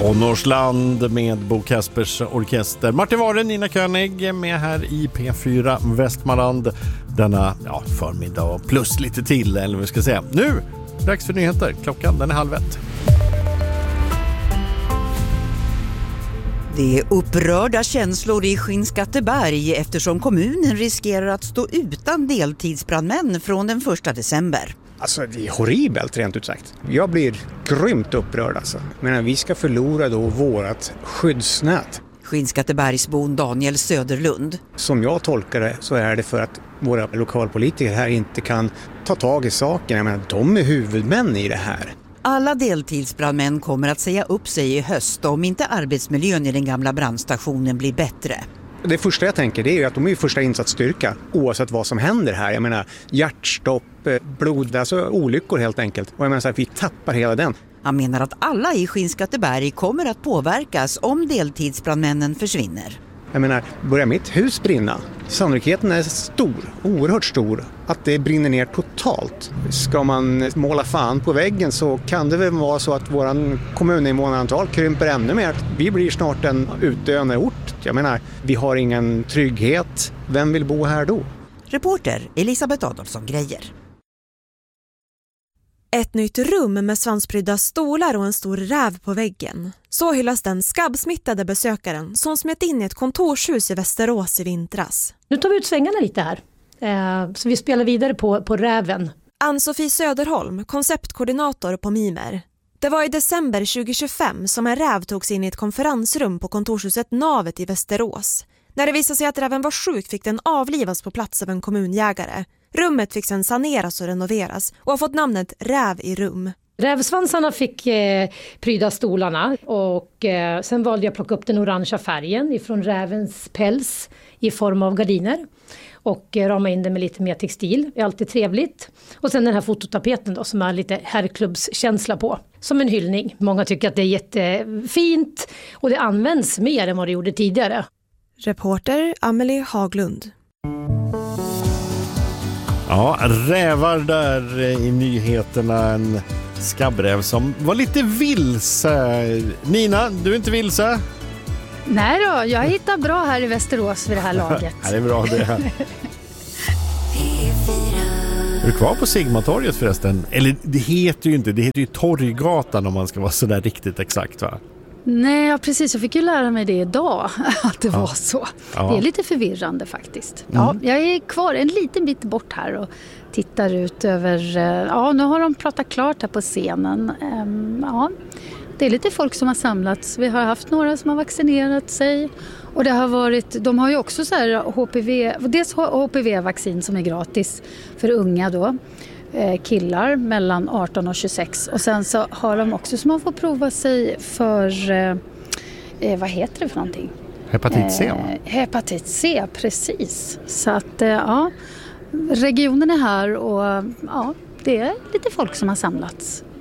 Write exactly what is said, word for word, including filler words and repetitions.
Tonårsland med Bo Kaspers orkester. Martin Waren, Nina König med här i P fyra Västmanland denna ja, förmiddag och plus lite till, eller vad vi ska säga. Nu, dags för nyheter. Klockan den är halv ett. Det är upprörda känslor i Skinnskatteberg eftersom kommunen riskerar att stå utan deltidsbrandmän från den första december. Alltså det är horribelt rent ut sagt. Jag blir grymt upprörd alltså. Men vi ska förlora då vårat skyddsnät. Skinnskattebergsbon Daniel Söderlund. Som jag tolkar det så är det för att våra lokalpolitiker här inte kan ta tag i saken. Jag menar, de är huvudmän i det här. Alla deltidsbrandmän kommer att säga upp sig i höst om inte arbetsmiljön i den gamla brandstationen blir bättre. Det första jag tänker det är ju att de är ju första insatsstyrka oavsett vad som händer här. Jag menar hjärtstopp, blod, alltså olyckor helt enkelt. Och jag menar så här, vi tappar hela den. Han menar att alla i Skinnskatteberg kommer att påverkas om deltidsbrandmännen försvinner. Jag menar, börjar mitt hus brinna? Sannolikheten är stor, oerhört stor, att det brinner ner totalt. Ska man måla fan på väggen så kan det väl vara så att våran kommuninvånarantal krymper ännu mer. Vi blir snart en utdöende ort. Jag menar, vi har ingen trygghet. Vem vill bo här då? Reporter Elisabeth Adolfsson Grejer. Ett nytt rum med svansprydda stolar och en stor räv på väggen. Så hyllas den skabbsmittade besökaren som smet in i ett kontorshus i Västerås i vintras. Nu tar vi ut svängarna lite här. Eh, så vi spelar vidare på, på räven. Ann-Sofie Söderholm, konceptkoordinator på Mimer. Det var i december tjugohundratjugofem som en räv togs in i ett konferensrum på kontorshuset Navet i Västerås. När det visade sig att räven var sjuk fick den avlivas på plats av en kommunjägare. Rummet fick sedan saneras och renoveras och har fått namnet Räv i rum. Rävsvansarna fick eh, pryda stolarna och eh, sen valde jag att plocka upp den orangea färgen ifrån rävens päls i form av gardiner. Och eh, rama in den med lite mer textil, det är alltid trevligt. Och sen den här fototapeten då som är lite herrklubbskänsla på. Som en hyllning, många tycker att det är jättefint och det används mer än vad det gjorde tidigare. Reporter Amelie Haglund. Ja, rävar där i nyheterna. En skabbräv som var lite vilse. Nina, du är inte vilse? Nej då, jag hittar bra här i Västerås vid det här laget. Ja, det är bra det här. Är du kvar på Sigmatorget förresten? Eller det heter ju inte, det heter ju Torggatan om man ska vara sådär riktigt exakt, va? Nej, ja, precis. Jag fick ju lära mig det idag, att det ja. var så. Ja. Det är lite förvirrande faktiskt. Mm. Ja, jag är kvar en liten bit bort här och tittar ut över... Ja, nu har de pratat klart här på scenen. Ja, det är lite folk som har samlats. Vi har haft några som har vaccinerat sig. Och det har varit... De har ju också så här H P V... Dels H P V-vaccin som är gratis för unga då. Killar mellan arton och tjugosex och sen så har de också som man får prova sig för eh, vad heter det för någonting? Hepatit C. Eh, hepatit C, precis. Så att eh, ja, regionen är här och ja, det är lite folk som har samlats